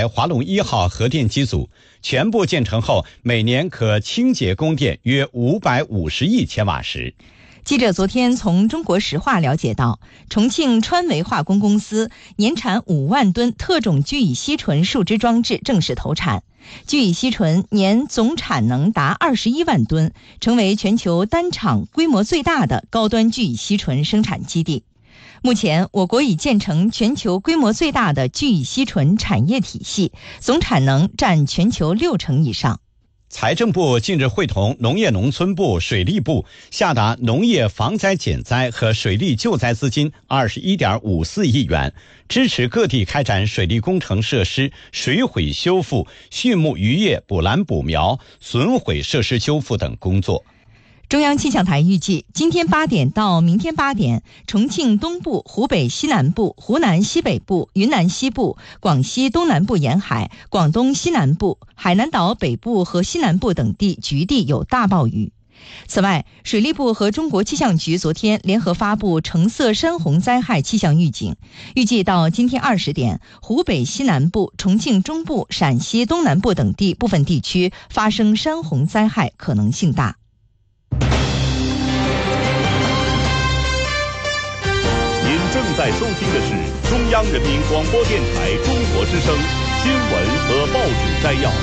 台华龙1号核电机组，全部建成后，每年可清洁供电约550亿千瓦时。 记者昨天从中国石化了解到，重庆川维化工公司年产5万吨特种聚乙烯醇树脂装置正式投产，聚乙烯醇年总产能达21万吨，成为全球单厂规模最大的高端聚乙烯醇生产基地。目前，我国已建成全球规模最大的聚乙烯醇产业体系，总产能占全球60%以上。 财政部近日会同农业农村部、水利部下达农业防灾减灾和水利救灾资金21.54亿元，支持各地开展水利工程设施水毁修复、畜牧渔业补栏补苗、损毁设施修复等工作。 中央气象台预计，今天8点到明天8点，重庆东部、湖北西南部、湖南西北部、云南西部、广西东南部沿海、广东西南部、海南岛北部和西南部等地局地有大暴雨。此外，水利部和中国气象局昨天联合发布橙色山洪灾害气象预警，预计到今天20点，湖北西南部、重庆中部、陕西东南部等地部分地区发生山洪灾害可能性大。 正在收听的是中央人民广播电台中国之声新闻和报纸摘要。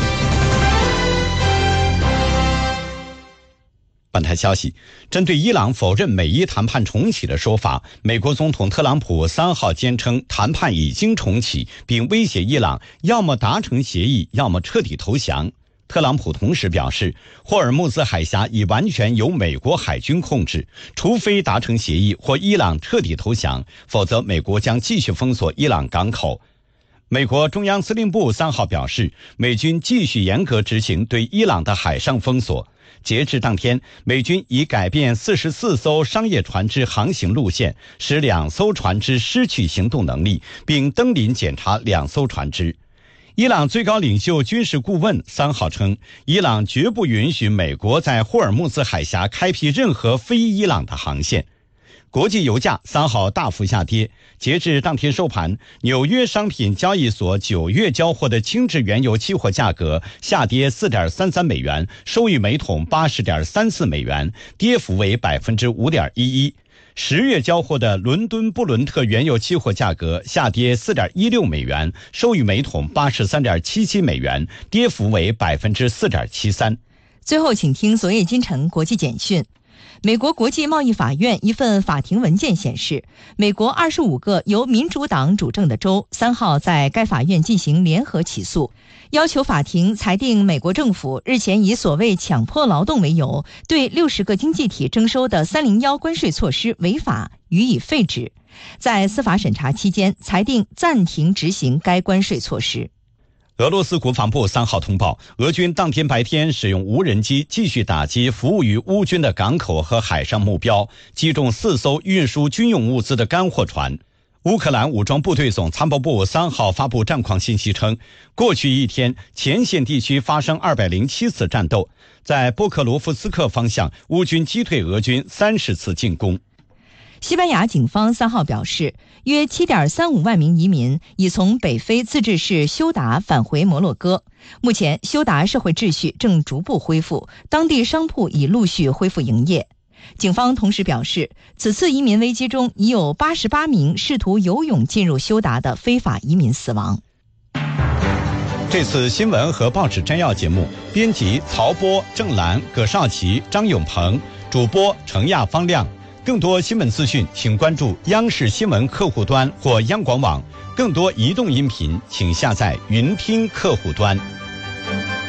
本台消息，针对伊朗否认美伊谈判重启的说法，美国总统特朗普3号坚称谈判已经重启，并威胁伊朗要么达成协议，要么彻底投降。特朗普同时表示，霍尔木兹海峡已完全由美国海军控制，除非达成协议或伊朗彻底投降，否则美国将继续封锁伊朗港口。美国中央司令部3号表示，美军继续严格执行对伊朗的海上封锁。截至当天，美军已改变44艘商业船只航行路线，使2艘船只失去行动能力，并登临检查2艘船只。伊朗最高领袖军事顾问3号称，伊朗绝不允许美国在霍尔木兹海峡开辟任何非伊朗的航线。国际油价3号大幅下跌，截至当天收盘，纽约商品交易所9月交货的轻质原油期货价格下跌 4.33 美元，收于每桶 80.34 美元，跌幅为 5.11%。10月交货的伦敦布伦特原油期货价格下跌 4.16 美元，收于每桶 83.77 美元，跌幅为 4.73%。 最后请听昨夜今晨国际简讯。美国国际贸易法院一份法庭文件显示，美国25个由民主党主政的州3号在该法院进行联合起诉，要求法庭裁定美国政府日前以所谓强迫劳动为由，对60个经济体征收的301关税措施违法，予以废止。在司法审查期间，裁定暂停执行该关税措施。 俄罗斯国防部3号通报，俄军当天白天使用无人机继续打击服务于乌军的港口和海上目标，击中4艘运输军用物资的干货船。乌克兰武装部队总参谋部3号发布战况信息称，过去一天前线地区发生207次战斗，在波克罗夫斯克方向，乌军击退俄军30次进攻。 西班牙警方3号表示，约 7.35 万名移民已从北非自治市休达返回摩洛哥。目前，休达社会秩序正逐步恢复，当地商铺已陆续恢复营业。警方同时表示，此次移民危机中已有88名试图游泳进入休达的非法移民死亡。 这次新闻和报纸摘要节目，编辑曹波、郑兰、葛少奇、张永鹏，主播程亚、方亮。更多新闻资讯，请关注央视新闻客户端或央广网。更多移动音频，请下载云听客户端。